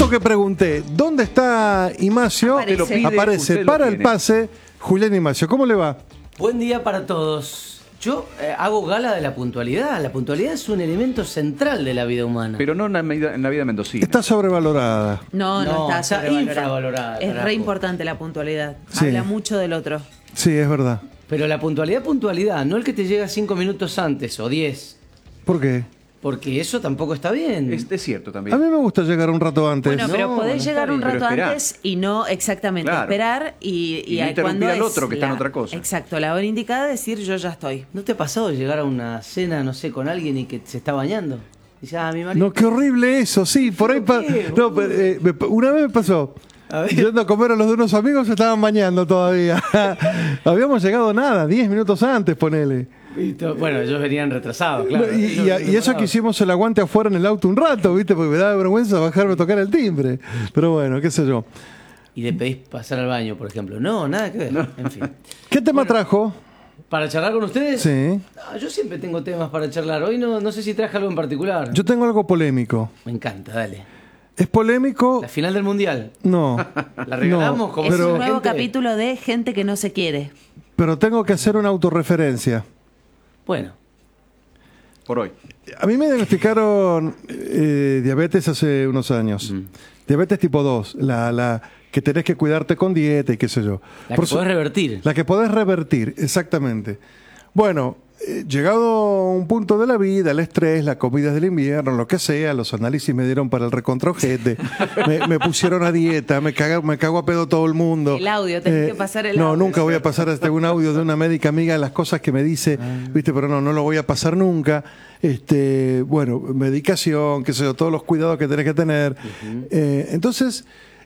que pregunté, ¿dónde está Imacio? Aparece para el pase Julián Imacio. ¿Cómo le va? Buen día para todos. Yo hago gala de la puntualidad. La puntualidad es un elemento central de la vida humana. Pero no en la vida mendocina. Está sobrevalorada. No está sobrevalorada. Infravalorada. Es carajo. re importante la puntualidad. Sí. Habla mucho del otro. Sí, es verdad. Pero la puntualidad, no el que te llega 5 minutos antes o 10. ¿Por qué? Porque eso tampoco está bien. Es cierto también. A mí me gusta llegar un rato antes. Bueno, pero No, podés no llegar está un bien. rato Pero esperá. antes y no exactamente Claro. esperar y Y no interrumpir cuando al es otro que está en otra cosa. Exacto, la hora indicada decir yo ya estoy. ¿No te ha pasado llegar a una cena, no sé, con alguien y que se está bañando? Dice, mi marido. No, qué horrible eso, sí, por ahí... qué, No, pero, una vez me pasó. A ver. Yendo a comer a los de unos amigos se estaban bañando todavía. Habíamos llegado 10 minutos antes, ponele. Bueno, ellos venían retrasados, claro. Y eso que hicimos el aguante afuera en el auto un rato, ¿viste? Porque me daba vergüenza bajarme a tocar el timbre. Pero bueno, qué sé yo. Y le pedís pasar al baño, por ejemplo. No, nada que ver. En fin. ¿Qué tema trajo? ¿Para charlar con ustedes? Sí. No, yo siempre tengo temas para charlar. Hoy no sé si traje algo en particular. Yo tengo algo polémico. Me encanta, dale. ¿Es polémico? La final del mundial. No. ¿La regalamos? No, Como Es pero- un nuevo gente? capítulo de gente que no se quiere. Pero tengo que hacer una autorreferencia. Bueno, Por hoy. A mí me diagnosticaron diabetes hace unos años. Diabetes tipo 2, la que tenés que cuidarte con dieta y qué sé yo. la Por que su- podés revertir. La que podés revertir, exactamente. Bueno, llegado a un punto de la vida, el estrés, las comidas del invierno, lo que sea, los análisis me dieron para el recontraojete, me pusieron a dieta, me cago a pedo todo el mundo. El audio, tenés que pasar el no, audio. nunca voy a pasar un audio de una médica amiga, las cosas que me dice, viste, pero no lo voy a pasar nunca. Bueno, medicación, qué sé yo, todos los cuidados que tenés que tener. Entonces,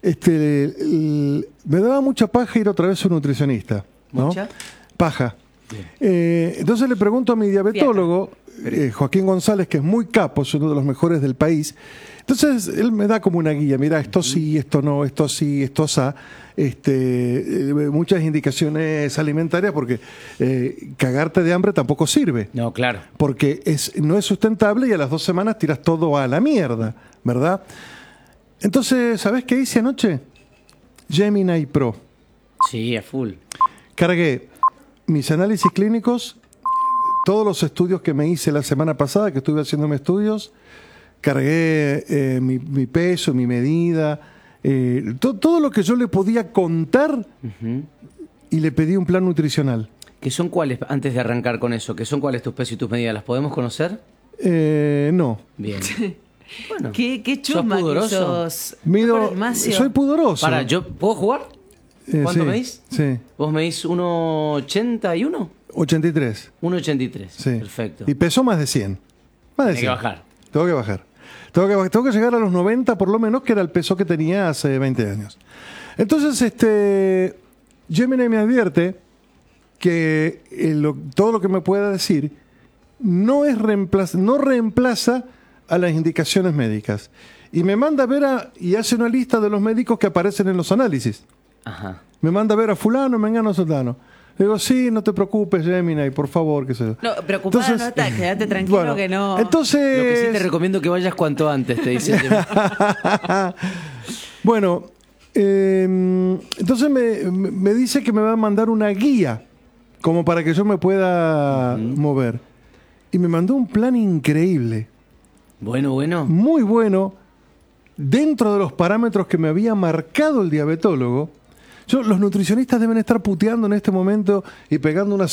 me daba mucha paja ir otra vez a un nutricionista, ¿no? ¿Mucha? Paja. Entonces le pregunto a mi diabetólogo, Joaquín González, que es muy capo, es uno de los mejores del país. Entonces él me da como una guía, mira, esto sí, esto no, esto sí, esto sa. Muchas indicaciones alimentarias porque cagarte de hambre tampoco sirve. No, claro. Porque no es sustentable y a las 2 semanas tiras todo a la mierda, ¿verdad? Entonces, ¿sabés qué hice anoche? Gemini Pro. Sí, a full. Cargué mis análisis clínicos, todos los estudios que me hice la semana pasada, que estuve haciéndome estudios, cargué mi peso, mi medida, todo lo que yo le podía contar y le pedí un plan nutricional. ¿Qué son cuáles, antes de arrancar con eso, qué son cuáles tus pesos y tus medidas? ¿Las podemos conocer? No. Bien. Bueno. Qué ¿Sos chusma que pudoroso? sos. Mido, Ignacio. soy pudoroso. Para, ¿yo puedo jugar? ¿Cuánto sí, medís? Sí, ¿Vos medís 1,81? 83. 1,83. Sí. Perfecto. Y pesó más de 100. Más de Hay que 100. bajar. Tengo que bajar. Tengo que llegar a los 90 por lo menos, que era el peso que tenía hace 20 años. Entonces, Gemini me advierte que todo lo que me pueda decir no reemplaza a las indicaciones médicas. Y me manda a ver y hace una lista de los médicos que aparecen en los análisis. Ajá. Me manda a ver a fulano, mengano, sotano. Le digo, sí, no te preocupes, Gemini, por favor, qué sé yo. No, preocupada no está, quédate tranquilo bueno, que no. Entonces, Lo que sí te recomiendo que vayas cuanto antes, te dice. bueno, entonces me dice que me va a mandar una guía como para que yo me pueda mover. Y me mandó un plan increíble, Bueno. muy bueno, dentro de los parámetros que me había marcado el diabetólogo. Los nutricionistas deben estar puteando en este momento y pegando una